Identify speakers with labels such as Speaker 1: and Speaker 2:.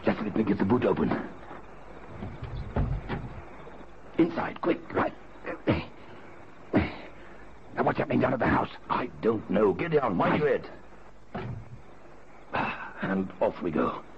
Speaker 1: Just let me get the boot open. Inside, quick. Right. Now, what's happening down at the house?
Speaker 2: I don't know. Get down. Mind your head.
Speaker 1: And off we go.